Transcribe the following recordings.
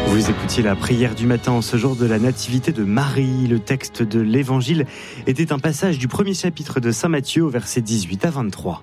Vous écoutiez la prière du matin en ce jour de la nativité de Marie. Le texte de l'évangile était un passage du premier chapitre de Saint Matthieu au verset 18 à 23.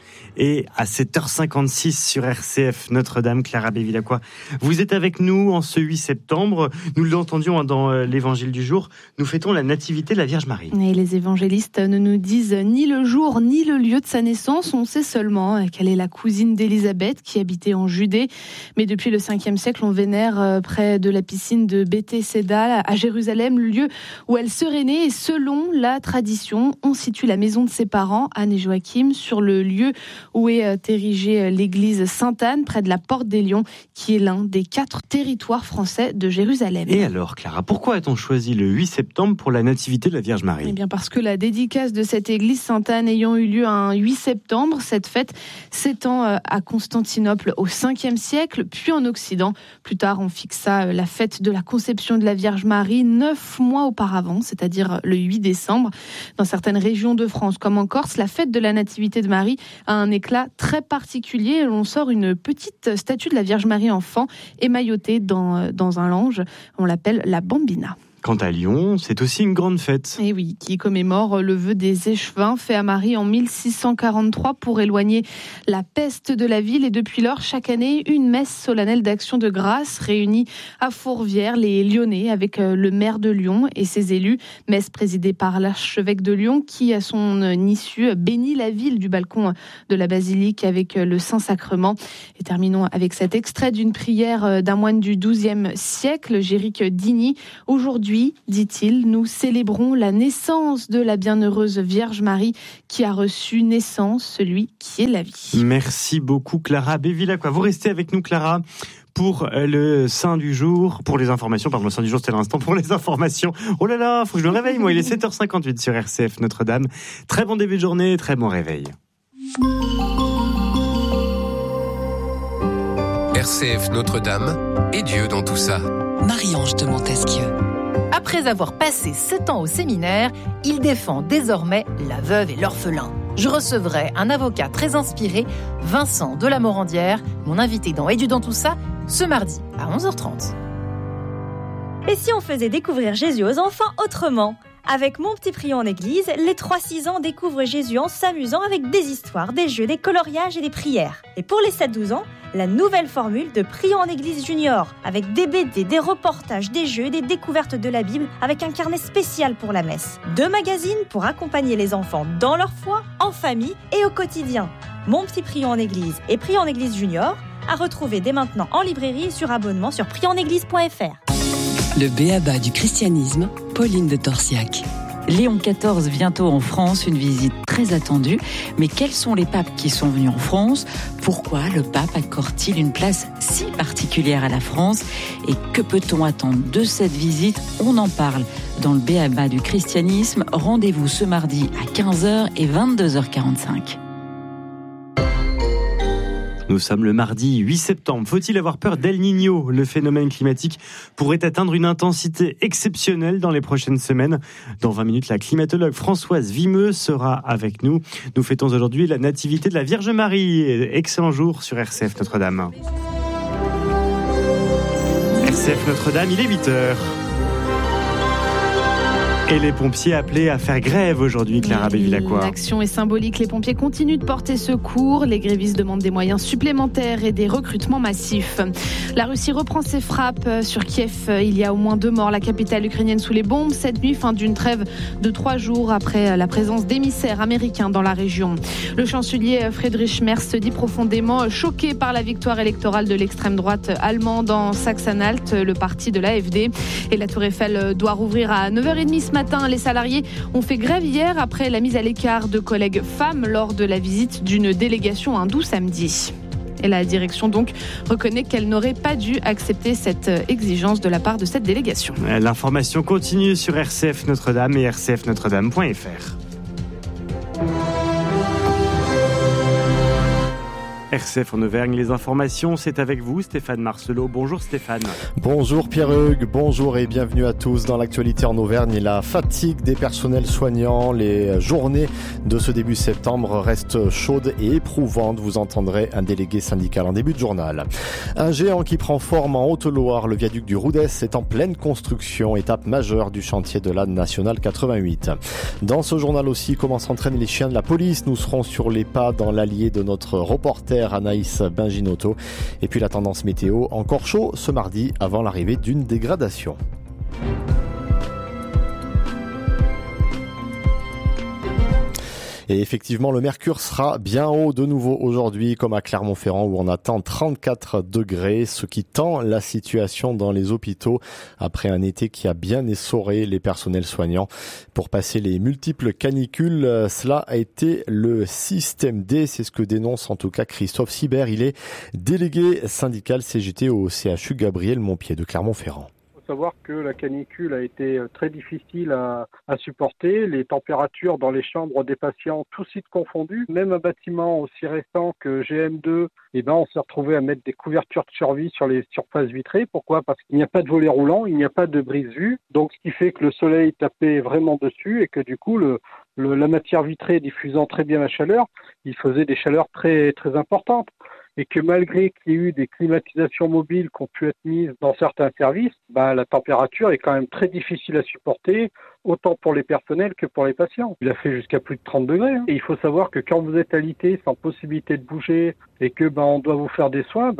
Et à 7h56 sur RCF Notre-Dame, Clara Bevilacqua, vous êtes avec nous en ce 8 septembre. Nous l'entendions dans l'évangile du jour. Nous fêtons la nativité de la Vierge Marie. Et les évangélistes ne nous disent ni le jour ni le lieu de sa naissance. On sait seulement qu'elle est la cousine d'Élisabeth qui habitait en Judée. Mais depuis le 5e siècle, on vénère près de la piscine de Béthesda à Jérusalem, le lieu où elle serait née. Et selon la tradition, on situe la maison de ses parents, Anne et Joachim, sur le lieu où est érigée l'église Sainte-Anne, près de la Porte des Lions, qui est l'un des 4 territoires français de Jérusalem. Et alors, Clara, pourquoi a-t-on choisi le 8 septembre pour la nativité de la Vierge Marie ? Eh bien parce que la dédicace de cette église Sainte-Anne ayant eu lieu un 8 septembre, cette fête s'étend à Constantinople au 5e siècle, puis en Occident. Plus tard, on fixa la fête de la conception de la Vierge Marie 9 mois auparavant, c'est-à-dire le 8 décembre. Dans certaines régions de France, comme en Corse, la fête de la Nativité de Marie a un éclat très particulier. On sort une petite statue de la Vierge Marie enfant émaillotée dans un lange. On l'appelle la Bambina. Quant à Lyon, c'est aussi une grande fête. Et oui, qui commémore le vœu des échevins fait à Marie en 1643 pour éloigner la peste de la ville. Et depuis lors, chaque année, une messe solennelle d'action de grâce réunit à Fourvière les Lyonnais avec le maire de Lyon et ses élus. Messe présidée par l'archevêque de Lyon qui, à son issue, bénit la ville du balcon de la basilique avec le Saint-Sacrement. Et terminons avec cet extrait d'une prière d'un moine du XIIe siècle, Géric Digny. Aujourd'hui, dit-il, nous célébrons la naissance de la bienheureuse Vierge Marie qui a reçu naissance, celui qui est la vie. Merci beaucoup Clara Bevilacqua. Vous restez avec nous Clara pour le Saint du jour, pour les informations, pardon, le Saint du jour c'était l'instant pour les informations. Oh là là, faut que je me réveille moi, il est 7h58 sur RCF Notre-Dame. Très bon début de journée, très bon réveil. RCF Notre-Dame et Dieu dans tout ça. Marie-Ange de Montesquieu. Après avoir passé 7 ans au séminaire, il défend désormais la veuve et l'orphelin. Je recevrai un avocat très inspiré, Vincent de la Morandière, mon invité dans Et Dieu dans tout ça, ce mardi à 11h30. Et si on faisait découvrir Jésus aux enfants autrement ? Avec Mon Petit Prion en Église, les 3-6 ans découvrent Jésus en s'amusant avec des histoires, des jeux, des coloriages et des prières. Et pour les 7-12 ans, la nouvelle formule de Prion en Église Junior, avec des BD, des reportages, des jeux, des découvertes de la Bible, avec un carnet spécial pour la messe. 2 magazines pour accompagner les enfants dans leur foi, en famille et au quotidien. Mon Petit Prion en Église et Prion en Église Junior, à retrouver dès maintenant en librairie et sur abonnement sur prionenéglise.fr. Le b.a.-ba du christianisme, Pauline de Torsiac. Léon XIV bientôt en France, une visite très attendue. Mais quels sont les papes qui sont venus en France ? Pourquoi le pape accorde-t-il une place si particulière à la France ? Et que peut-on attendre de cette visite ? On en parle dans le b.a.-ba du christianisme. Rendez-vous ce mardi à 15h et 22h45. Nous sommes le mardi 8 septembre. Faut-il avoir peur d'El Niño ? Le phénomène climatique pourrait atteindre une intensité exceptionnelle dans les prochaines semaines. Dans 20 minutes, la climatologue Françoise Vimeux sera avec nous. Nous fêtons aujourd'hui la nativité de la Vierge Marie. Excellent jour sur RCF Notre-Dame. RCF Notre-Dame, il est 8h. Et les pompiers appelés à faire grève aujourd'hui, Clara Bevilacqua. L'action est symbolique. Les pompiers continuent de porter secours. Les grévistes demandent des moyens supplémentaires et des recrutements massifs. La Russie reprend ses frappes sur Kiev. Il y a au moins 2 morts. La capitale ukrainienne sous les bombes. Cette nuit, fin d'une trêve de 3 jours après la présence d'émissaires américains dans la région. Le chancelier Friedrich Merz se dit profondément choqué par la victoire électorale de l'extrême droite allemande en Saxe-Anhalt, le parti de l'AfD. Et la Tour Eiffel doit rouvrir à 9h30 ce matin. Les salariés ont fait grève hier après la mise à l'écart de collègues femmes lors de la visite d'une délégation hindoue samedi. Et la direction donc reconnaît qu'elle n'aurait pas dû accepter cette exigence de la part de cette délégation. L'information continue sur RCF Notre-Dame et rcfnotredame.fr. RCF en Auvergne, les informations, c'est avec vous Stéphane Marcelot. Bonjour Stéphane. Bonjour Pierre-Hugues, bonjour et bienvenue à tous dans l'actualité en Auvergne. La fatigue des personnels soignants, les journées de ce début septembre restent chaudes et éprouvantes. Vous entendrez un délégué syndical en début de journal. Un géant qui prend forme en Haute-Loire, le viaduc du Roudès est en pleine construction, étape majeure du chantier de la Nationale 88. Dans ce journal aussi, comment s'entraînent les chiens de la police. Nous serons sur les pas dans l'allié de notre reporter Anaïs Benginotto. Et puis la tendance météo, encore chaud ce mardi avant l'arrivée d'une dégradation. Et effectivement, le mercure sera bien haut de nouveau aujourd'hui, comme à Clermont-Ferrand où on attend 34 degrés, ce qui tend la situation dans les hôpitaux après un été qui a bien essoré les personnels soignants. Pour passer les multiples canicules, cela a été le système D, c'est ce que dénonce en tout cas Christophe Sibert. Il est délégué syndical CGT au CHU Gabriel Montpied de Clermont-Ferrand. Il faut savoir que la canicule a été très difficile à supporter. Les températures dans les chambres des patients, tous sites confondus, même un bâtiment aussi récent que GM2, on s'est retrouvé à mettre des couvertures de survie sur les surfaces vitrées. Pourquoi ? Parce qu'il n'y a pas de volet roulant, il n'y a pas de brise-vue. Donc ce qui fait que le soleil tapait vraiment dessus et que du coup la matière vitrée diffusant très bien la chaleur, il faisait des chaleurs très, très importantes. Et que malgré qu'il y ait eu des climatisations mobiles qui ont pu être mises dans certains services, la température est quand même très difficile à supporter, autant pour les personnels que pour les patients. Il a fait jusqu'à plus de 30 degrés. Et il faut savoir que quand vous êtes alité sans possibilité de bouger et que on doit vous faire des soins,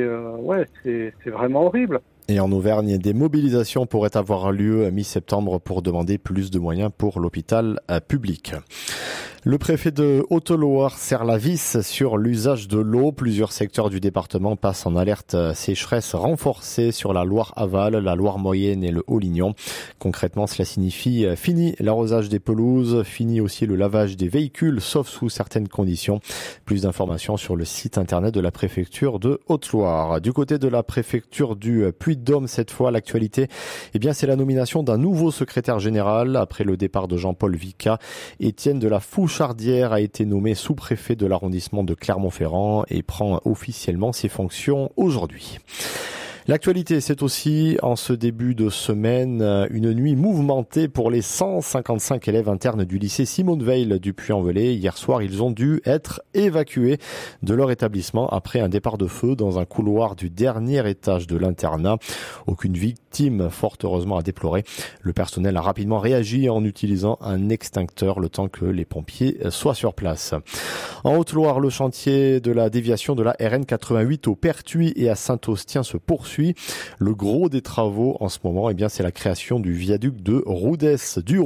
c'est vraiment horrible. Et en Auvergne, des mobilisations pourraient avoir lieu mi-septembre pour demander plus de moyens pour l'hôpital public. Le préfet de Haute-Loire serre la vis sur l'usage de l'eau. Plusieurs secteurs du département passent en alerte sécheresse renforcée sur la Loire-Aval, la Loire-Moyenne et le Haut-Lignon. Concrètement, cela signifie fini l'arrosage des pelouses, fini aussi le lavage des véhicules, sauf sous certaines conditions. Plus d'informations sur le site internet de la préfecture de Haute-Loire. Du côté de la préfecture du Puy-de-Dôme, cette fois, l'actualité, c'est la nomination d'un nouveau secrétaire général. Après le départ de Jean-Paul Vicat, Étienne de la Fouchardière a été nommé sous-préfet de l'arrondissement de Clermont-Ferrand et prend officiellement ses fonctions aujourd'hui. L'actualité, c'est aussi, en ce début de semaine, une nuit mouvementée pour les 155 élèves internes du lycée Simone Veil du Puy-en-Velay. Hier soir, ils ont dû être évacués de leur établissement après un départ de feu dans un couloir du dernier étage de l'internat. Aucune victime, fort heureusement, à déplorer. Le personnel a rapidement réagi en utilisant un extincteur le temps que les pompiers soient sur place. En Haute-Loire, le chantier de la déviation de la RN 88 au Pertuis et à Saint-Austien se poursuit. Le gros des travaux en ce moment, c'est la création du viaduc du Roudès.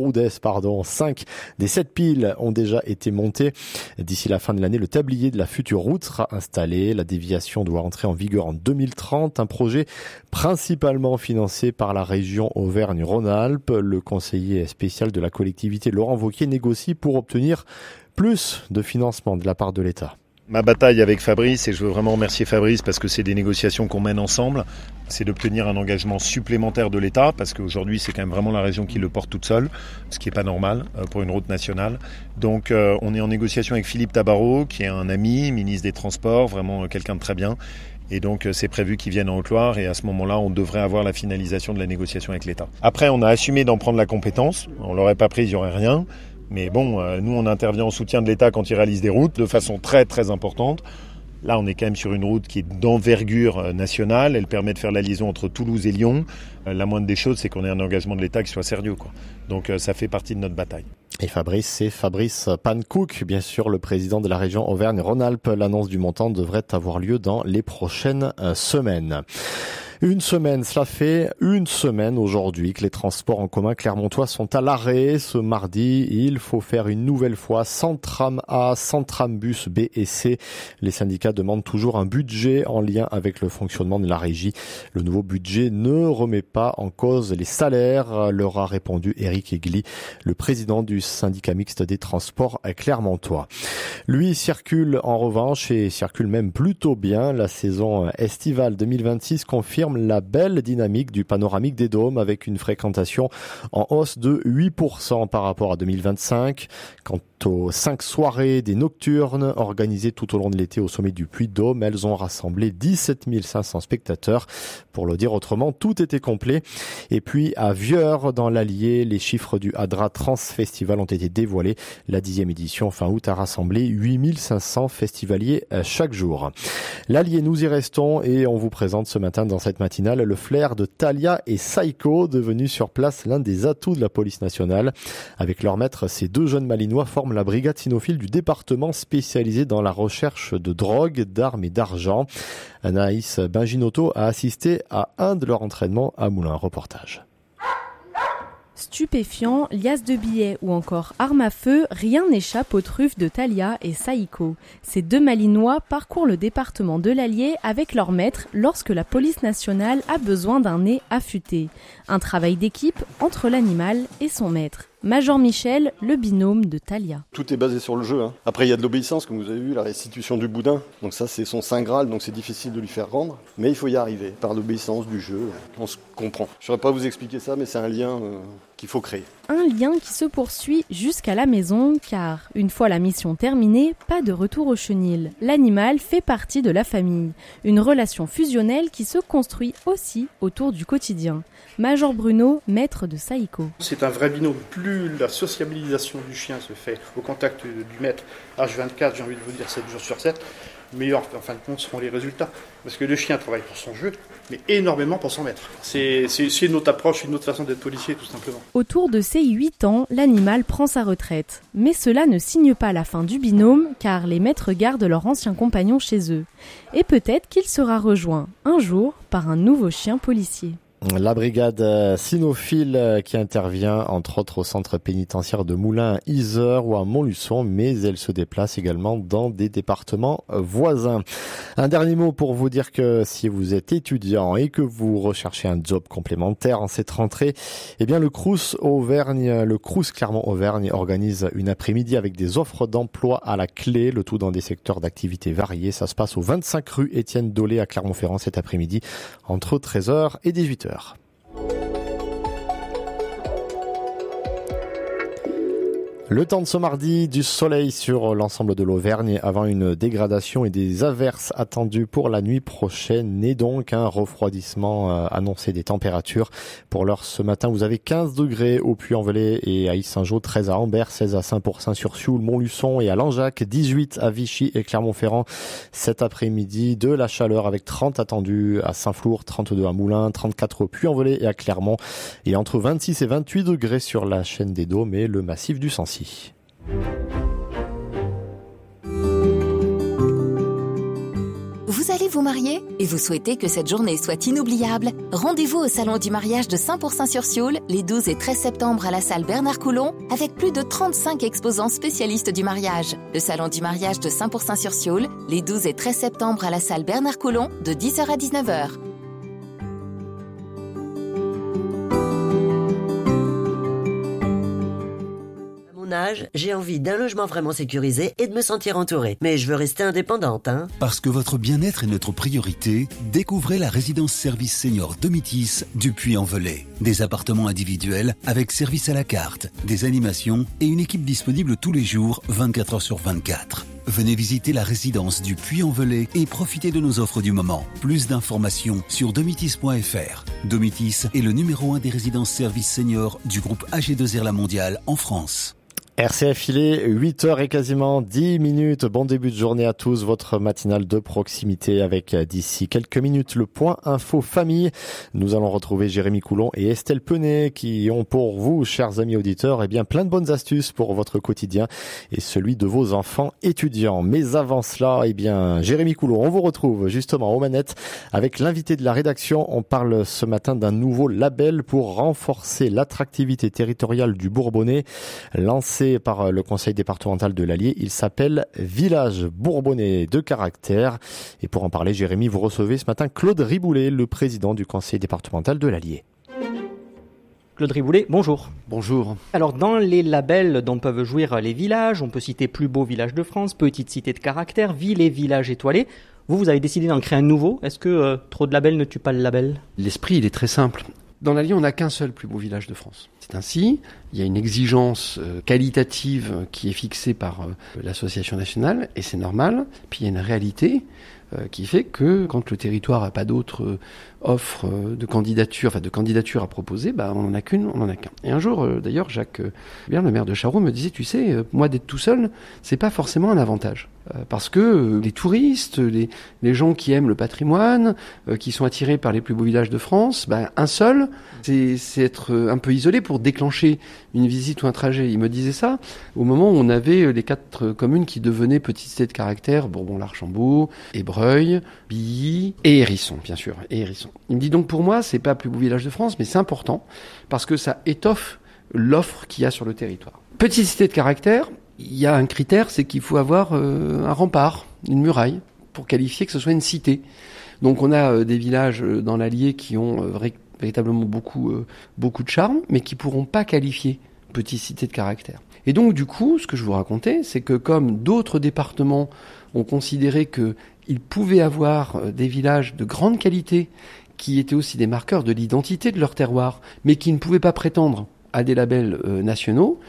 5 des 7 piles ont déjà été montées. D'ici la fin de l'année, le tablier de la future route sera installé. La déviation doit entrer en vigueur en 2030. Un projet principalement financé par la région Auvergne-Rhône-Alpes. Le conseiller spécial de la collectivité, Laurent Wauquiez, négocie pour obtenir plus de financement de la part de l'État. Ma bataille avec Fabrice, et je veux vraiment remercier Fabrice parce que c'est des négociations qu'on mène ensemble, c'est d'obtenir un engagement supplémentaire de l'État, parce qu'aujourd'hui c'est quand même vraiment la région qui le porte toute seule, ce qui n'est pas normal pour une route nationale. Donc on est en négociation avec Philippe Tabarot, qui est un ami, ministre des Transports, vraiment quelqu'un de très bien. Et donc c'est prévu qu'ils viennent en Haute-Loire et à ce moment-là on devrait avoir la finalisation de la négociation avec l'État. Après on a assumé d'en prendre la compétence, on l'aurait pas prise, il n'y aurait rien. Mais nous on intervient en soutien de l'État quand il réalise des routes de façon très très importante. Là on est quand même sur une route qui est d'envergure nationale, elle permet de faire la liaison entre Toulouse et Lyon. La moindre des choses c'est qu'on ait un engagement de l'État qui soit sérieux, quoi. Donc ça fait partie de notre bataille. Et Fabrice, c'est Fabrice Pankouk, bien sûr le président de la région Auvergne-Rhône-Alpes. L'annonce du montant devrait avoir lieu dans les prochaines semaines. Cela fait une semaine aujourd'hui que les transports en commun clermontois sont à l'arrêt. Ce mardi, il faut faire une nouvelle fois sans tram A, sans tram bus B et C. Les syndicats demandent toujours un budget en lien avec le fonctionnement de la régie. Le nouveau budget ne remet pas en cause les salaires, leur a répondu Éric Egli, le président du syndicat mixte des transports clermontois. Lui circule en revanche et circule même plutôt bien. La saison estivale 2026 confirme la belle dynamique du panoramique des Dômes avec une fréquentation en hausse de 8% par rapport à 2025. Quant bientôt 5 soirées, des nocturnes organisées tout au long de l'été au sommet du Puy-de-Dôme. Elles ont rassemblé 17 500 spectateurs. Pour le dire autrement, tout était complet. Et puis à Vieur, dans l'Allier, les chiffres du Hadra Trans Festival ont été dévoilés. La 10e édition fin août a rassemblé 8 500 festivaliers chaque jour. L'Allier, nous y restons et on vous présente ce matin dans cette matinale le flair de Thalia et Saïko, devenus sur place l'un des atouts de la police nationale. Avec leur maître, ces deux jeunes Malinois forment la brigade cynophile du département spécialisée dans la recherche de drogue, d'armes et d'argent. Anaïs Benginotto a assisté à un de leurs entraînements à Moulins. Reportage. Stupéfiants, liasses de billets ou encore armes à feu, rien n'échappe aux truffes de Thalia et Saïko. Ces deux Malinois parcourent le département de l'Allier avec leur maître lorsque la police nationale a besoin d'un nez affûté. Un travail d'équipe entre l'animal et son maître. Major Michel, le binôme de Thalia. Tout est basé sur le jeu. Après, il y a de l'obéissance, comme vous avez vu, la restitution du boudin. Donc ça, c'est son saint Graal, donc c'est difficile de lui faire rendre. Mais il faut y arriver, par l'obéissance du jeu. On se comprend. Je ne saurais pas vous expliquer ça, mais c'est un lien qu'il faut créer. Un lien qui se poursuit jusqu'à la maison, car une fois la mission terminée, pas de retour au chenil. L'animal fait partie de la famille. Une relation fusionnelle qui se construit aussi autour du quotidien. Major Bruno, maître de Saïko. C'est un vrai binôme. Plus la sociabilisation du chien se fait au contact du maître H24, j'ai envie de vous dire 7 jours sur 7, meilleurs en fin de compte seront les résultats. Parce que le chien travaille pour son jeu, mais énormément pour son maître. C'est une autre approche, une autre façon d'être policier, tout simplement. Autour de ses 8 ans, l'animal prend sa retraite. Mais cela ne signe pas la fin du binôme, car les maîtres gardent leur ancien compagnon chez eux. Et peut-être qu'il sera rejoint, un jour, par un nouveau chien policier. La brigade cynophile qui intervient entre autres au centre pénitentiaire de Moulins-Yzeure ou à Montluçon, mais elle se déplace également dans des départements voisins. Un dernier mot pour vous dire que si vous êtes étudiant et que vous recherchez un job complémentaire en cette rentrée, eh bien le Crous Clermont-Auvergne organise une après-midi avec des offres d'emploi à la clé, le tout dans des secteurs d'activité variés. Ça se passe au 25 rue Étienne Dolé à Clermont-Ferrand cet après-midi entre 13h et 18h. Le temps de ce mardi, du soleil sur l'ensemble de l'Auvergne avant une dégradation et des averses attendues pour la nuit prochaine et donc un refroidissement annoncé des températures. Pour l'heure ce matin, vous avez 15 degrés au Puy-en-Velay et à Yssingeaux, 13 à Ambert, 16 à Saint-Pourçain-sur-Sioule, Montluçon et à Langeac, 18 à Vichy et Clermont-Ferrand. Cet après-midi, de la chaleur avec 30 attendus à Saint-Flour, 32 à Moulins, 34 au Puy-en-Velay et à Clermont et entre 26 et 28 degrés sur la chaîne des Dômes et le massif du Sancy. Vous allez vous marier et vous souhaitez que cette journée soit inoubliable? Rendez-vous au Salon du mariage de Saint-Pourçain-sur-Sioule les 12 et 13 septembre à la salle Bernard Coulon avec plus de 35 exposants spécialistes du mariage. Le Salon du mariage de Saint-Pourçain-sur-Sioule les 12 et 13 septembre à la salle Bernard Coulon de 10h à 19h. J'ai envie d'un logement vraiment sécurisé et de me sentir entourée. Mais je veux rester indépendante, hein. Parce que votre bien-être est notre priorité, découvrez la résidence service senior Domitis du Puy-en-Velay. Des appartements individuels avec service à la carte, des animations et une équipe disponible tous les jours, 24 heures sur 24. Venez visiter la résidence du Puy-en-Velay et profitez de nos offres du moment. Plus d'informations sur domitis.fr. Domitis est le numéro 1 des résidences services seniors du groupe AG2R La Mondiale en France. RCF, il est 8h et quasiment 10 minutes. Bon début de journée à tous. Votre matinale de proximité avec d'ici quelques minutes le point info famille. Nous allons retrouver Jérémy Coulon et Estelle Penet qui ont pour vous, chers amis auditeurs, plein de bonnes astuces pour votre quotidien et celui de vos enfants étudiants. Mais avant cela, Jérémy Coulon, on vous retrouve justement aux manettes avec l'invité de la rédaction. On parle ce matin d'un nouveau label pour renforcer l'attractivité territoriale du Bourbonnais, lancé par le conseil départemental de l'Allier. Il s'appelle Village Bourbonnais de caractère. Et pour en parler, Jérémy, vous recevez ce matin Claude Riboulet, le président du conseil départemental de l'Allier. Claude Riboulet, bonjour. Bonjour. Alors, dans les labels dont peuvent jouir les villages, on peut citer plus beau village de France, petite cité de caractère, ville et village étoilé. Vous avez décidé d'en créer un nouveau. Est-ce que trop de labels ne tue pas le label ? L'esprit, il est très simple. Dans l'Allier, on n'a qu'un seul plus beau village de France. C'est ainsi, il y a une exigence qualitative qui est fixée par l'association nationale, et c'est normal. Puis il y a une réalité qui fait que quand le territoire n'a pas d'autres offres de candidature à proposer, on n'en a qu'une, on n'en a qu'un. Et un jour, d'ailleurs, Jacques Bien, le maire de Charroux, me disait, tu sais, moi d'être tout seul, c'est pas forcément un avantage. Parce que les touristes, les gens qui aiment le patrimoine, qui sont attirés par les plus beaux villages de France, un seul, c'est être un peu isolé pour déclencher une visite ou un trajet. Il me disait ça au moment où on avait les 4 communes qui devenaient petites cités de caractère, Bourbon-l'Archambault, Ébreuil, Billy et Hérisson, bien sûr, et Hérisson. Il me dit donc pour moi, c'est pas le plus beau village de France, mais c'est important parce que ça étoffe l'offre qu'il y a sur le territoire. Petite cité de caractère, il y a un critère, c'est qu'il faut avoir un rempart, une muraille, pour qualifier que ce soit une cité. Donc on a des villages dans l'Allier qui ont véritablement beaucoup de charme, mais qui pourront pas qualifier petite cité de caractère. Et donc du coup, ce que je vous racontais, c'est que comme d'autres départements ont considéré qu'ils pouvaient avoir des villages de grande qualité, qui étaient aussi des marqueurs de l'identité de leur terroir, mais qui ne pouvaient pas prétendre à des labels nationaux,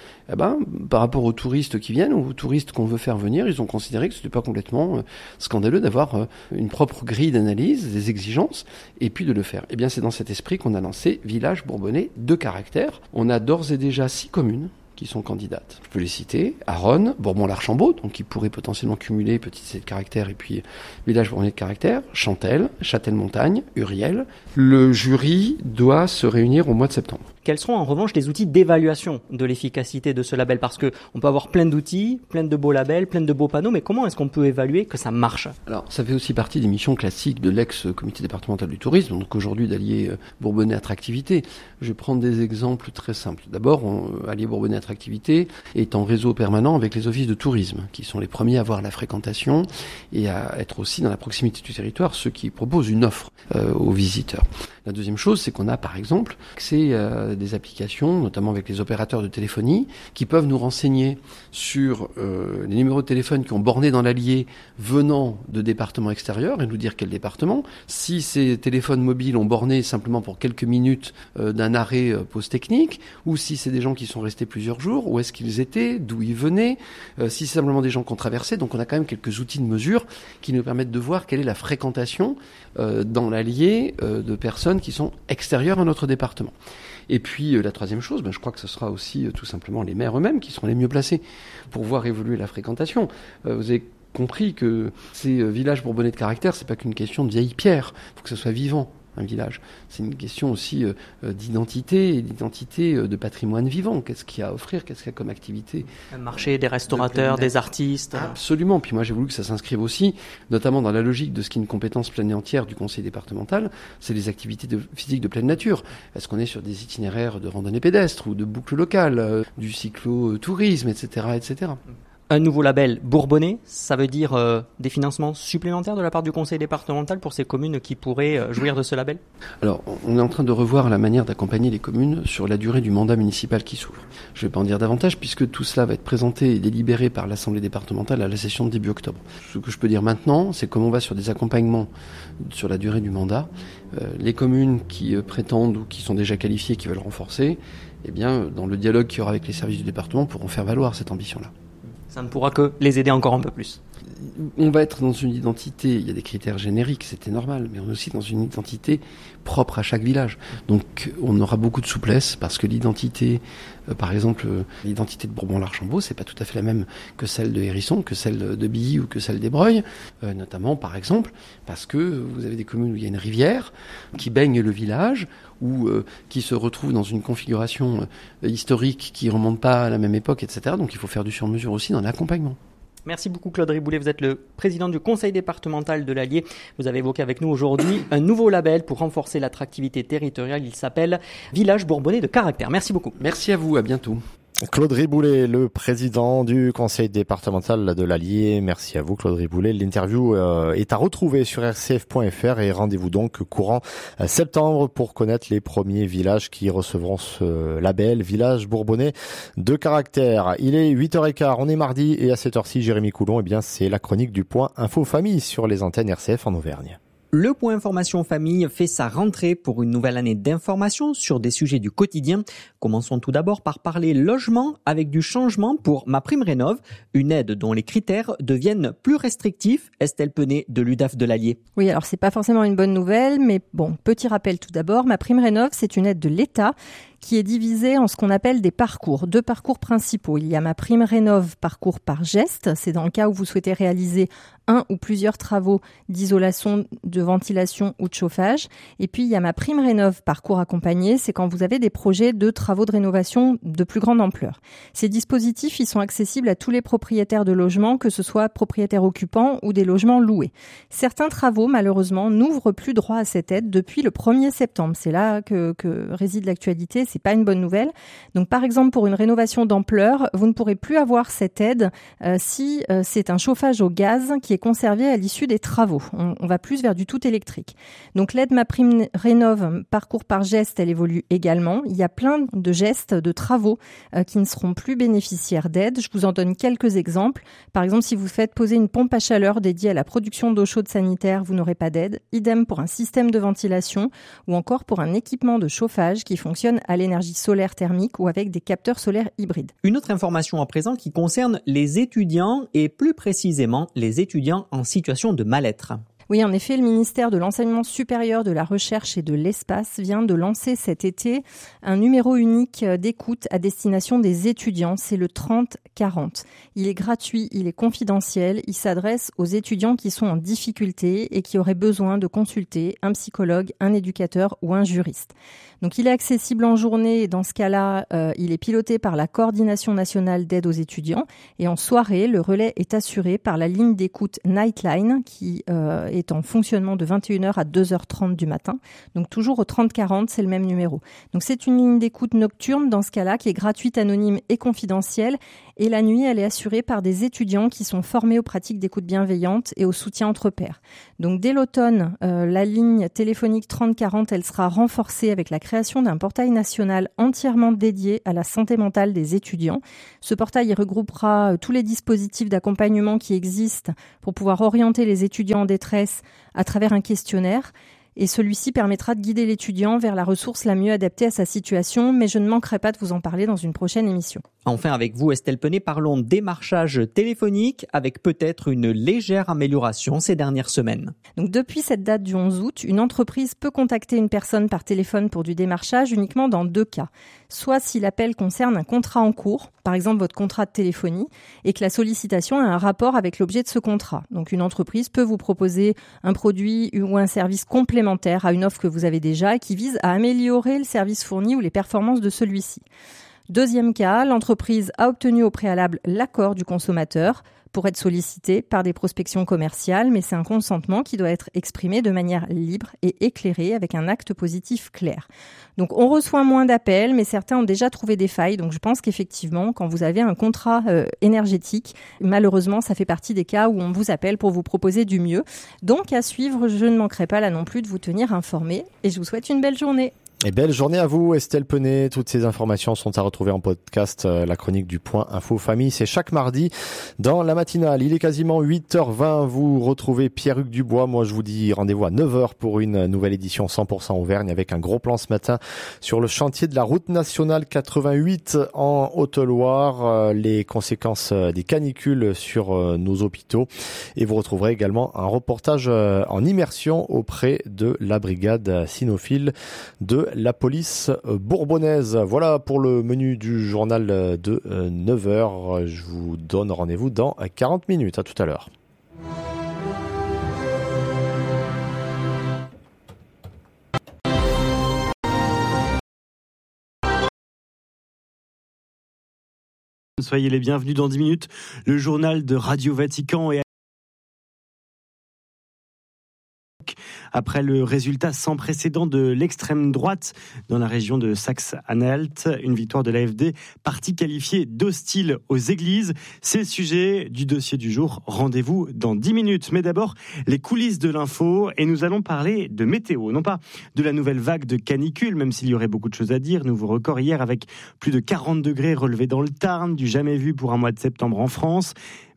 par rapport aux touristes qui viennent, ou aux touristes qu'on veut faire venir, ils ont considéré que c'était pas complètement scandaleux d'avoir une propre grille d'analyse, des exigences, et puis de le faire. Eh bien, c'est dans cet esprit qu'on a lancé Village Bourbonnais de caractère. On a d'ores et déjà 6 communes qui sont candidates. Je peux les citer: Aronne, Bourbon-l'Archambault, donc qui pourrait potentiellement cumuler petite cité de caractère et puis village bourbonnais de caractère, Chantelle, Châtel-Montagne, Uriel. Le jury doit se réunir au mois de septembre. Quels seront en revanche les outils d'évaluation de l'efficacité de ce label? Parce que on peut avoir plein d'outils, plein de beaux labels, plein de beaux panneaux, mais comment est-ce qu'on peut évaluer que ça marche? Alors, ça fait aussi partie des missions classiques de l'ex-comité départemental du tourisme, donc aujourd'hui d'Allier Bourbonnais Attractivité. Je vais prendre des exemples très simples. D'abord, Allier Bourbonnais Attractivité est en réseau permanent avec les offices de tourisme, qui sont les premiers à avoir la fréquentation et à être aussi dans la proximité du territoire, ceux qui proposent une offre aux visiteurs. La deuxième chose, c'est qu'on a par exemple accès à des applications, notamment avec les opérateurs de téléphonie, qui peuvent nous renseigner sur les numéros de téléphone qui ont borné dans l'Allier venant de départements extérieurs et nous dire quel département. Si ces téléphones mobiles ont borné simplement pour quelques minutes d'un arrêt pause technique, ou si c'est des gens qui sont restés plusieurs jours, où est-ce qu'ils étaient, d'où ils venaient, si c'est simplement des gens qui ont traversé. Donc on a quand même quelques outils de mesure qui nous permettent de voir quelle est la fréquentation dans l'Allier de personnes qui sont extérieures à notre département. Et puis la troisième chose, je crois que ce sera aussi tout simplement les maires eux-mêmes qui seront les mieux placés pour voir évoluer la fréquentation. Vous avez compris que ces villages bourbonnais de caractère, c'est pas qu'une question de vieille pierre, il faut que ce soit vivant. Un village, c'est une question aussi d'identité et d'identité de patrimoine vivant. Qu'est-ce qu'il y a à offrir, qu'est-ce qu'il y a comme activité? Un marché, des restaurateurs, des artistes. Absolument. Puis moi, j'ai voulu que ça s'inscrive aussi, notamment dans la logique de ce qui est une compétence pleine et entière du conseil départemental, c'est les activités physiques de pleine nature. Est-ce qu'on est sur des itinéraires de randonnée pédestre ou de boucles locales, du cyclo-tourisme, etc., etc. Un nouveau label bourbonnais, ça veut dire des financements supplémentaires de la part du conseil départemental pour ces communes qui pourraient jouir de ce label? Alors, on est en train de revoir la manière d'accompagner les communes sur la durée du mandat municipal qui s'ouvre. Je ne vais pas en dire davantage puisque tout cela va être présenté et délibéré par l'Assemblée départementale à la session de début octobre. Ce que je peux dire maintenant, c'est comme on va sur des accompagnements sur la durée du mandat, les communes qui prétendent ou qui sont déjà qualifiées, qui veulent renforcer, eh bien, dans le dialogue qu'il y aura avec les services du département, pourront faire valoir cette ambition-là. Ça ne pourra que les aider encore un peu plus. On va être dans une identité, il y a des critères génériques, c'était normal, mais on est aussi dans une identité propre à chaque village. Donc on aura beaucoup de souplesse parce que l'identité, par exemple, l'identité de Bourbon-l'Archambault, c'est pas tout à fait la même que celle de Hérisson, que celle de Billy ou que celle d'Ébreuil, notamment par exemple parce que vous avez des communes où il y a une rivière qui baigne le village, ou qui se retrouvent dans une configuration historique qui ne remonte pas à la même époque, etc. Donc il faut faire du sur-mesure aussi dans l'accompagnement. Merci beaucoup Claude Riboulet, vous êtes le président du conseil départemental de l'Allier. Vous avez évoqué avec nous aujourd'hui un nouveau label pour renforcer l'attractivité territoriale. Il s'appelle Village Bourbonnais de caractère. Merci beaucoup. Merci à vous, à bientôt. Claude Riboulet, le président du conseil départemental de l'Allier. Merci à vous, Claude Riboulet. L'interview est à retrouver sur rcf.fr et rendez-vous donc courant septembre pour connaître les premiers villages qui recevront ce label Village Bourbonnais de caractère. Il est 8h15, on est mardi et à cette heure-ci, Jérémy Coulon, c'est la chronique du point Info Famille sur les antennes RCF en Auvergne. Le point information famille fait sa rentrée pour une nouvelle année d'information sur des sujets du quotidien. Commençons tout d'abord par parler logement avec du changement pour MaPrimeRénov', une aide dont les critères deviennent plus restrictifs. Estelle Penet de l'UDAF de l'Allier. Oui, alors c'est pas forcément une bonne nouvelle, mais bon, petit rappel tout d'abord, MaPrimeRénov', c'est une aide de l'État qui est divisée en ce qu'on appelle des parcours, 2 parcours principaux. Il y a MaPrimeRénov' parcours par geste, c'est dans le cas où vous souhaitez réaliser un ou plusieurs travaux d'isolation, de ventilation ou de chauffage. Et puis il y a MaPrimeRénov' parcours accompagné, c'est quand vous avez des projets de travaux de rénovation de plus grande ampleur. Ces dispositifs, ils sont accessibles à tous les propriétaires de logements, que ce soit propriétaires occupants ou des logements loués. Certains travaux, malheureusement, n'ouvrent plus droit à cette aide depuis le 1er septembre. C'est là que réside l'actualité. C'est pas une bonne nouvelle. Donc, par exemple, pour une rénovation d'ampleur, vous ne pourrez plus avoir cette aide si c'est un chauffage au gaz qui est conservé à l'issue des travaux. On va plus vers du tout électrique. Donc, l'aide MaPrimeRénov' parcours par geste, elle évolue également. Il y a plein de gestes, de travaux qui ne seront plus bénéficiaires d'aide. Je vous en donne quelques exemples. Par exemple, si vous faites poser une pompe à chaleur dédiée à la production d'eau chaude sanitaire, vous n'aurez pas d'aide. Idem pour un système de ventilation ou encore pour un équipement de chauffage qui fonctionne à l'énergie solaire thermique ou avec des capteurs solaires hybrides. Une autre information à présent qui concerne les étudiants et plus précisément les étudiants en situation de mal-être. Oui, en effet, le ministère de l'Enseignement supérieur, de la Recherche et de l'Espace vient de lancer cet été un numéro unique d'écoute à destination des étudiants. C'est le 30-40. Il est gratuit, il est confidentiel. Il s'adresse aux étudiants qui sont en difficulté et qui auraient besoin de consulter un psychologue, un éducateur ou un juriste. Donc, il est accessible en journée et dans ce cas-là, il est piloté par la Coordination nationale d'aide aux étudiants. Et en soirée, le relais est assuré par la ligne d'écoute Nightline qui est en fonctionnement de 21h à 2h30 du matin. Donc toujours au 30-40, c'est le même numéro. Donc c'est une ligne d'écoute nocturne dans ce cas-là qui est gratuite, anonyme et confidentielle. Et la nuit, elle est assurée par des étudiants qui sont formés aux pratiques d'écoute bienveillante et au soutien entre pairs. Donc dès l'automne, la ligne téléphonique 30-40, elle sera renforcée avec la création d'un portail national entièrement dédié à la santé mentale des étudiants. Ce portail il regroupera tous les dispositifs d'accompagnement qui existent pour pouvoir orienter les étudiants en détresse à travers un questionnaire. Et celui-ci permettra de guider l'étudiant vers la ressource la mieux adaptée à sa situation, mais je ne manquerai pas de vous en parler dans une prochaine émission. Enfin, avec vous, Estelle Penet, parlons démarchage téléphonique avec peut-être une légère amélioration ces dernières semaines. Donc, depuis cette date du 11 août, une entreprise peut contacter une personne par téléphone pour du démarchage uniquement dans 2 cas. Soit si l'appel concerne un contrat en cours, par exemple votre contrat de téléphonie, et que la sollicitation a un rapport avec l'objet de ce contrat. Donc, une entreprise peut vous proposer un produit ou un service complémentaire à une offre que vous avez déjà et qui vise à améliorer le service fourni ou les performances de celui-ci. Deuxième cas, l'entreprise a obtenu au préalable l'accord du consommateur pour être sollicité par des prospections commerciales, mais c'est un consentement qui doit être exprimé de manière libre et éclairée avec un acte positif clair. Donc on reçoit moins d'appels, mais certains ont déjà trouvé des failles. Donc je pense qu'effectivement, quand vous avez un contrat énergétique, malheureusement, ça fait partie des cas où on vous appelle pour vous proposer du mieux. Donc à suivre, je ne manquerai pas là non plus de vous tenir informé et je vous souhaite une belle journée. Et belle journée à vous, Estelle Penet. Toutes ces informations sont à retrouver en podcast. La chronique du Point Info Famille, c'est chaque mardi dans la matinale. Il est quasiment 8h20. Vous retrouvez Pierre-Hugues Dubois. Moi, je vous dis rendez-vous à 9h pour une nouvelle édition 100% Auvergne avec un gros plan ce matin sur le chantier de la route nationale 88 en Haute-Loire. Les conséquences des canicules sur nos hôpitaux. Et vous retrouverez également un reportage en immersion auprès de la brigade cynophile de la police bourbonnaise. Voilà pour le menu du journal de 9h. Je vous donne rendez-vous dans 40 minutes. À tout à l'heure. Soyez les bienvenus dans 10 minutes. Le journal de Radio Vatican et après le résultat sans précédent de l'extrême droite dans la région de Saxe-Anhalt, une victoire de l'AfD, parti qualifié d'hostile aux églises. C'est le sujet du dossier du jour. Rendez-vous dans 10 minutes. Mais d'abord, les coulisses de l'info et nous allons parler de météo. Non pas de la nouvelle vague de canicule, même s'il y aurait beaucoup de choses à dire. Nouveau record hier avec plus de 40 degrés relevés dans le Tarn, du jamais vu pour un mois de septembre en France.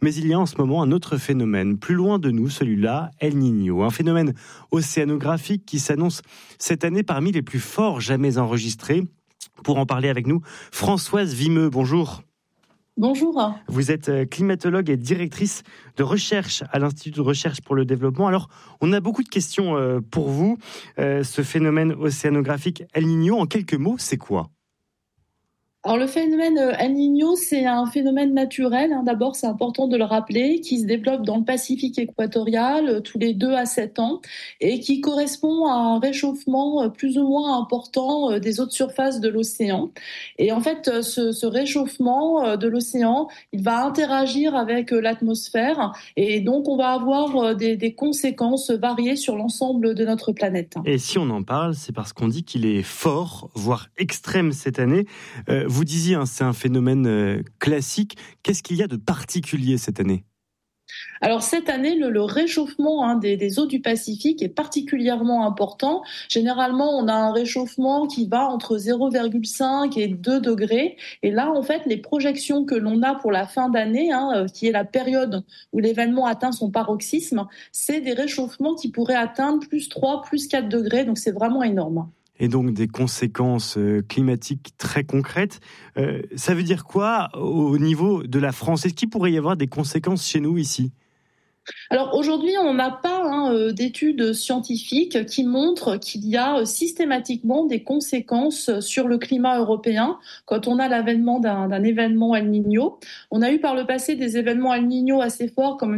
Mais il y a en ce moment un autre phénomène, plus loin de nous, celui-là, El Niño. Un phénomène océanographique qui s'annonce cette année parmi les plus forts jamais enregistrés. Pour en parler avec nous, Françoise Vimeux, bonjour. Bonjour. Vous êtes climatologue et directrice de recherche à l'Institut de recherche pour le développement. Alors, on a beaucoup de questions pour vous. Ce phénomène océanographique El Niño, en quelques mots, c'est quoi ? Alors le phénomène El Niño, c'est un phénomène naturel, d'abord c'est important de le rappeler, qui se développe dans le Pacifique équatorial tous les 2 à 7 ans et qui correspond à un réchauffement plus ou moins important des eaux de surface de l'océan. Et en fait, ce réchauffement de l'océan, il va interagir avec l'atmosphère et donc on va avoir des conséquences variées sur l'ensemble de notre planète. Et si on en parle, c'est parce qu'on dit qu'il est fort, voire extrême cette année. Vous disiez, c'est un phénomène classique. Qu'est-ce qu'il y a de particulier cette année ? Alors cette année, le réchauffement des eaux du Pacifique est particulièrement important. Généralement, on a un réchauffement qui va entre 0,5 et 2 degrés. Et là, en fait, les projections que l'on a pour la fin d'année, qui est la période où l'événement atteint son paroxysme, c'est des réchauffements qui pourraient atteindre plus 3, plus 4 degrés. Donc c'est vraiment énorme. Et donc des conséquences climatiques très concrètes. Ça veut dire quoi au niveau de la France ? Est-ce qu'il pourrait y avoir des conséquences chez nous ici ? Alors aujourd'hui, on n'a pas d'études scientifiques qui montrent qu'il y a systématiquement des conséquences sur le climat européen quand on a l'avènement d'un événement El Niño. On a eu par le passé des événements El Niño assez forts comme en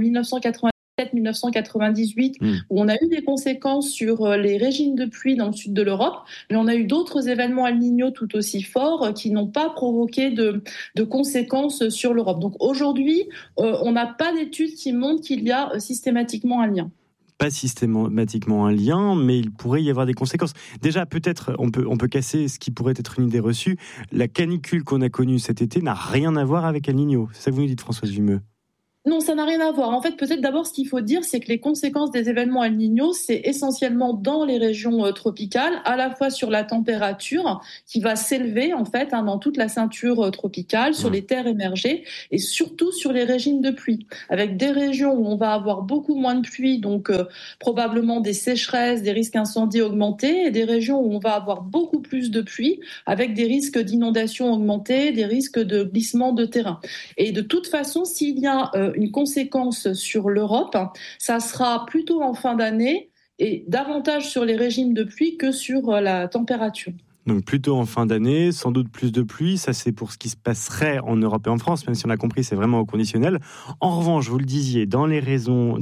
1998, où on a eu des conséquences sur les régimes de pluie dans le sud de l'Europe, mais on a eu d'autres événements El Niño tout aussi forts qui n'ont pas provoqué de conséquences sur l'Europe. Donc aujourd'hui, on n'a pas d'études qui montrent qu'il y a systématiquement un lien. Pas systématiquement un lien, mais il pourrait y avoir des conséquences. Déjà, peut-être, on peut casser ce qui pourrait être une idée reçue. La canicule qu'on a connue cet été n'a rien à voir avec El Niño. C'est ça que vous nous dites, Françoise Vimeux ? Non, ça n'a rien à voir. En fait, peut-être d'abord, ce qu'il faut dire, c'est que les conséquences des événements El Niño, c'est essentiellement dans les régions tropicales, à la fois sur la température qui va s'élever, en fait, dans toute la ceinture tropicale, sur les terres émergées, et surtout sur les régimes de pluie, avec des régions où on va avoir beaucoup moins de pluie, donc probablement des sécheresses, des risques incendies augmentés, et des régions où on va avoir beaucoup plus de pluie, avec des risques d'inondation augmentés, des risques de glissement de terrain. Et de toute façon, s'il y a une conséquence sur l'Europe, ça sera plutôt en fin d'année et davantage sur les régimes de pluie que sur la température. Donc plutôt en fin d'année, sans doute plus de pluie, ça c'est pour ce qui se passerait en Europe et en France, même si on a compris c'est vraiment au conditionnel. En revanche, vous le disiez, dans les régions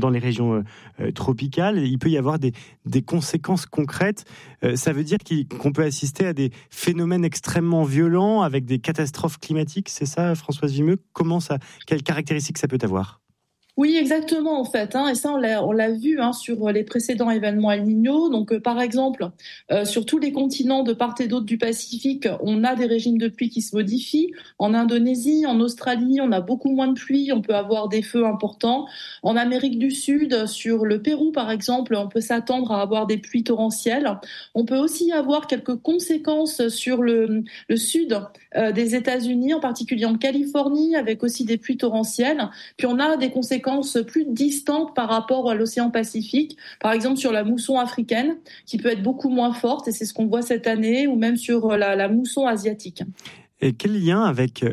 tropicales, il peut y avoir des conséquences concrètes. Ça veut dire qu'on peut assister à des phénomènes extrêmement violents avec des catastrophes climatiques, c'est ça Françoise Vimeux ? Quelles caractéristiques ça peut avoir ? Oui, exactement, en fait. Et ça, on l'a vu sur les précédents événements El Niño. Donc, par exemple, sur tous les continents de part et d'autre du Pacifique, on a des régimes de pluie qui se modifient. En Indonésie, en Australie, on a beaucoup moins de pluie. On peut avoir des feux importants. En Amérique du Sud, sur le Pérou, par exemple, on peut s'attendre à avoir des pluies torrentielles. On peut aussi avoir quelques conséquences sur le sud des États-Unis, en particulier en Californie, avec aussi des pluies torrentielles. Puis on a des conséquences plus distantes par rapport à l'océan Pacifique, par exemple sur la mousson africaine, qui peut être beaucoup moins forte, et c'est ce qu'on voit cette année, ou même sur la mousson asiatique. Et quel lien avec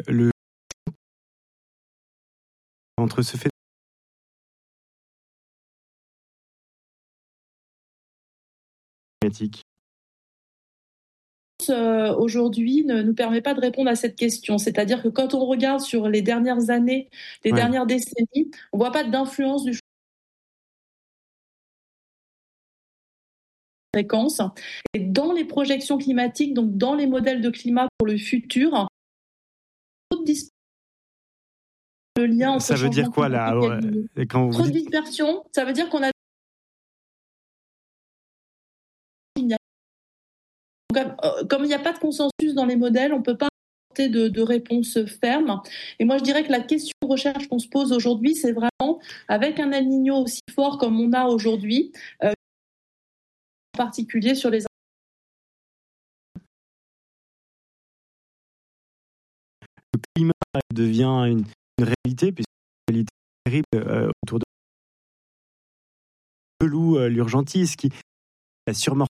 entre ce phénomène climatique ? Aujourd'hui ne nous permet pas de répondre à cette question. C'est-à-dire que quand on regarde sur les dernières années, les dernières décennies, on ne voit pas d'influence du fréquence. Et dans les projections climatiques, donc dans les modèles de climat pour le futur, le lien entre ça veut dire quoi là quand vous trop de dispersion, ça veut dire qu'on a comme il n'y a pas de consensus dans les modèles, on ne peut pas apporter de réponse ferme. Et moi, je dirais que la question de recherche qu'on se pose aujourd'hui, c'est vraiment, avec un El Niño aussi fort comme on a aujourd'hui, en particulier sur les... Le climat devient une réalité, puisque terrible autour de Pelou, l'urgentiste, qui a surmorté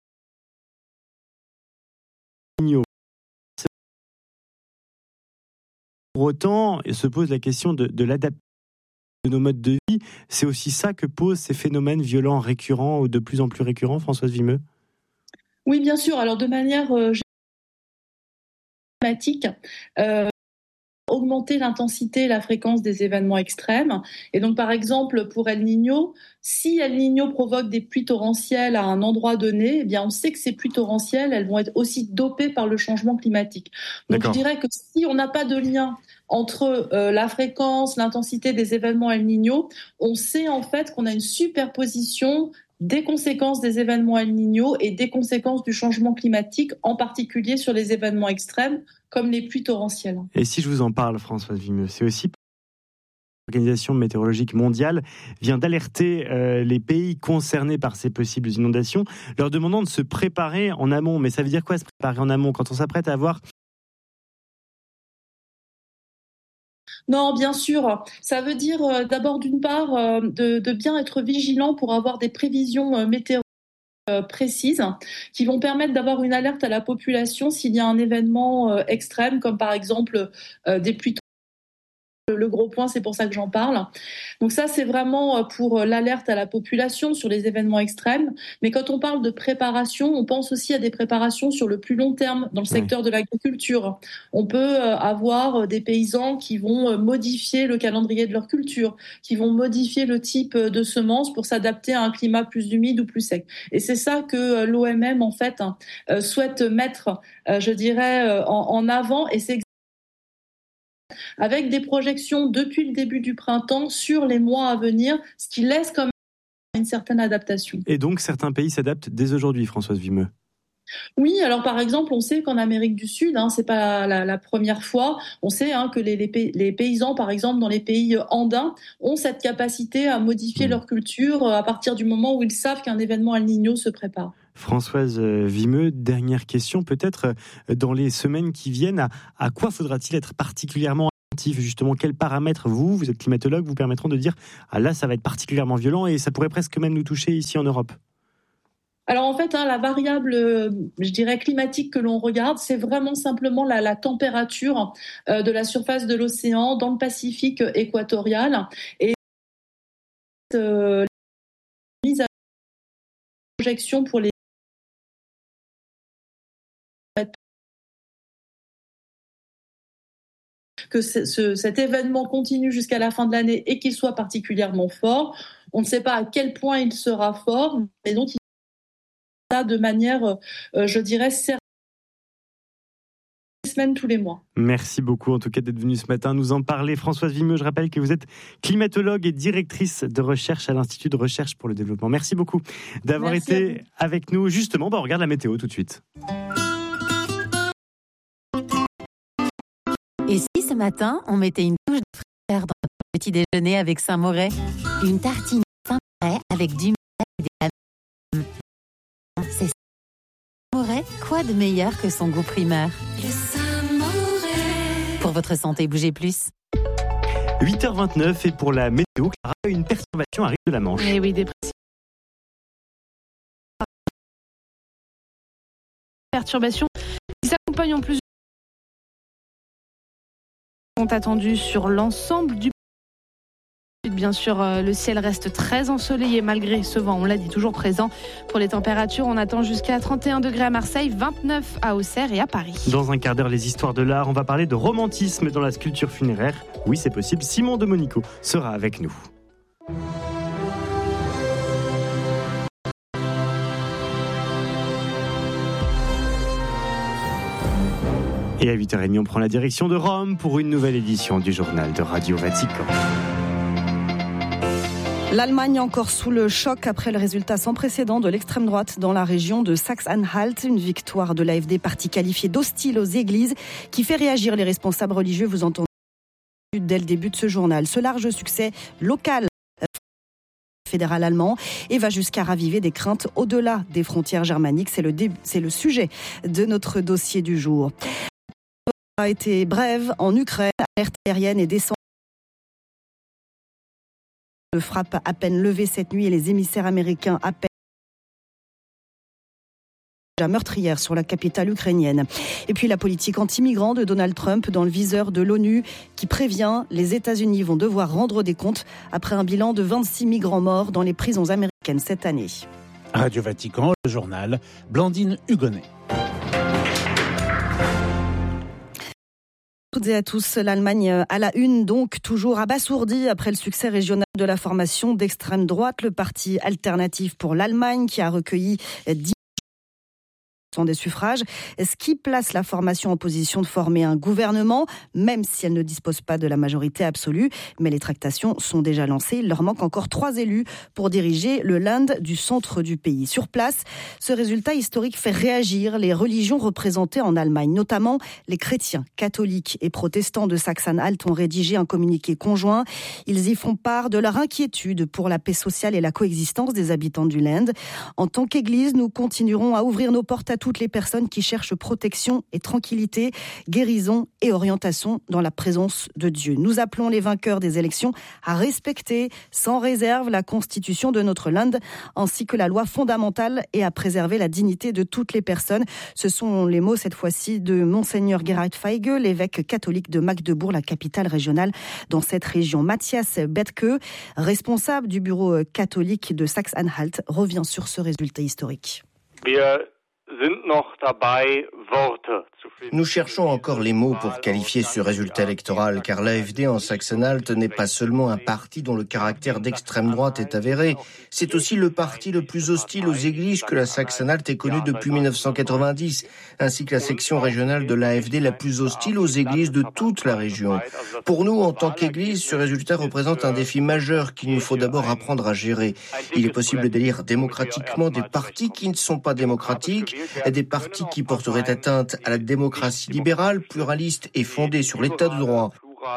Pour autant, se pose la question de l'adaptation de nos modes de vie. C'est aussi ça que posent ces phénomènes violents récurrents ou de plus en plus récurrents, Françoise Vimeux? Oui, bien sûr. Alors, de manière climatique, augmenter l'intensité et la fréquence des événements extrêmes. Et donc, par exemple, pour El Niño, si El Niño provoque des pluies torrentielles à un endroit donné, eh bien, on sait que ces pluies torrentielles, elles vont être aussi dopées par le changement climatique. Donc, je dirais que si on n'a pas de lien entre la fréquence, l'intensité des événements El Niño, on sait en fait qu'on a une superposition des conséquences des événements El Niño et des conséquences du changement climatique, en particulier sur les événements extrêmes, comme les pluies torrentielles. Et si je vous en parle, Françoise Vimeux, c'est aussi l'Organisation météorologique mondiale vient d'alerter les pays concernés par ces possibles inondations, leur demandant de se préparer en amont. Mais ça veut dire quoi, se préparer en amont, quand on s'apprête à avoir... Non, bien sûr. Ça veut dire d'abord, d'une part, de bien être vigilant pour avoir des prévisions météorologiques précises qui vont permettre d'avoir une alerte à la population s'il y a un événement extrême, comme par exemple des pluies. Le gros point, c'est pour ça que j'en parle. Donc ça, c'est vraiment pour l'alerte à la population sur les événements extrêmes. Mais quand on parle de préparation, on pense aussi à des préparations sur le plus long terme dans le secteur de l'agriculture. On peut avoir des paysans qui vont modifier le calendrier de leur culture, qui vont modifier le type de semences pour s'adapter à un climat plus humide ou plus sec. Et c'est ça que l'OMM, en fait, souhaite mettre, je dirais, en avant. Et c'est avec des projections depuis le début du printemps sur les mois à venir, ce qui laisse quand même une certaine adaptation. Et donc, certains pays s'adaptent dès aujourd'hui, Françoise Vimeux? Oui, alors par exemple, on sait qu'en Amérique du Sud, c'est pas la première fois, on sait que les paysans, par exemple, dans les pays andins, ont cette capacité à modifier leur culture à partir du moment où ils savent qu'un événement El Niño se prépare. Françoise Vimeux, dernière question, peut-être dans les semaines qui viennent, à quoi faudra-t-il être particulièrement attentif, justement? Quels paramètres, vous êtes climatologue, vous permettront de dire là, ça va être particulièrement violent et ça pourrait presque même nous toucher ici en Europe? Alors en fait, la variable, je dirais, climatique que l'on regarde, c'est vraiment simplement la température de la surface de l'océan dans le Pacifique équatorial. Et mise à projection pour les que cet événement continue jusqu'à la fin de l'année et qu'il soit particulièrement fort. On ne sait pas à quel point il sera fort, mais donc il sera de manière, je dirais, semaines tous les mois. Merci beaucoup en tout cas d'être venue ce matin nous en parler. Françoise Vimeux, je rappelle que vous êtes climatologue et directrice de recherche à l'Institut de recherche pour le développement. Merci beaucoup d'avoir été avec nous. Justement, on regarde la météo tout de suite. Et si ce matin, on mettait une touche de fraîcheur dans notre petit déjeuner avec Saint-Moret? Une tartine Saint-Moret avec du miel et des amandes. C'est Saint-Moret, quoi de meilleur que son goût primaire? Le Saint-Moret. Pour votre santé, bougez plus. 8h29 et pour la météo, Clara, une perturbation arrive de la Manche. Et oui, des perturbations qui s'accompagnent en plus sont attendues sur l'ensemble du pays. Bien sûr, le ciel reste très ensoleillé malgré ce vent, on l'a dit, toujours présent. Pour les températures, on attend jusqu'à 31 degrés à Marseille, 29 à Auxerre et à Paris. Dans un quart d'heure, les histoires de l'art, on va parler de romantisme dans la sculpture funéraire. Oui, c'est possible, Simon de Monico sera avec nous. Et à 8h30, on prend la direction de Rome pour une nouvelle édition du journal de Radio Vatican. L'Allemagne encore sous le choc après le résultat sans précédent de l'extrême droite dans la région de Saxe-Anhalt. Une victoire de l'AfD, parti qualifié d'hostile aux églises, qui fait réagir les responsables religieux. Vous entendez dès le début de ce journal. Ce large succès local fédéral allemand et va jusqu'à raviver des craintes au-delà des frontières germaniques. C'est le sujet de notre dossier du jour. A été brève en Ukraine, alerte aérienne et descente de frappe à peine levée cette nuit et les émissaires américains à peine meurtrière sur la capitale ukrainienne. Et puis la politique anti-migrants de Donald Trump dans le viseur de l'ONU qui prévient les États-Unis vont devoir rendre des comptes après un bilan de 26 migrants morts dans les prisons américaines cette année. Radio Vatican, le journal, Blandine Hugonnet. Toutes et à tous, l'Allemagne à la une, donc toujours abasourdie après le succès régional de la formation d'extrême droite, le parti Alternative pour l'Allemagne qui a recueilli 10% des suffrages, ce qui place la formation en position de former un gouvernement, même si elle ne dispose pas de la majorité absolue. Mais les tractations sont déjà lancées. Il leur manque encore 3 élus pour diriger le Land du centre du pays. Sur place, ce résultat historique fait réagir les religions représentées en Allemagne, notamment les chrétiens, catholiques et protestants de Sachsen-Anhalt ont rédigé un communiqué conjoint. Ils y font part de leur inquiétude pour la paix sociale et la coexistence des habitants du Land. En tant qu'Église, nous continuerons à ouvrir nos portes à toutes les personnes qui cherchent protection et tranquillité, guérison et orientation dans la présence de Dieu. Nous appelons les vainqueurs des élections à respecter sans réserve la constitution de notre Land ainsi que la loi fondamentale et à préserver la dignité de toutes les personnes. Ce sont les mots cette fois-ci de Monseigneur Gerhard Feige, l'évêque catholique de Magdebourg, la capitale régionale dans cette région. Matthias Bethke, responsable du bureau catholique de Sachsen-Anhalt, revient sur ce résultat historique. Nous cherchons encore les mots pour qualifier ce résultat électoral, car l'AfD en Sachsen-Anhalt n'est pas seulement un parti dont le caractère d'extrême droite est avéré, c'est aussi le parti le plus hostile aux églises que la Sachsen-Anhalt ait connu depuis 1990, ainsi que la section régionale de l'AfD la plus hostile aux églises de toute la région. Pour nous, en tant qu'église, ce résultat représente un défi majeur qu'il nous faut d'abord apprendre à gérer. Il est possible d'élire démocratiquement des partis qui ne sont pas démocratiques, des partis qui porteraient atteinte à la démocratie libérale, pluraliste et fondée sur l'état de droit.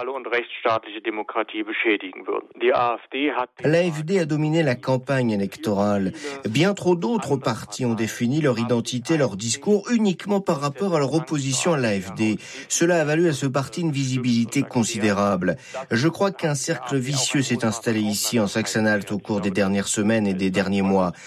L'AfD a dominé la campagne électorale. Bien trop d'autres partis ont défini leur identité, leur discours uniquement par rapport à leur opposition à l'AfD. Cela a valu à ce parti une visibilité considérable. Je crois qu'un cercle vicieux s'est installé ici en Sachsen-Anhalt au cours des dernières semaines et des derniers mois.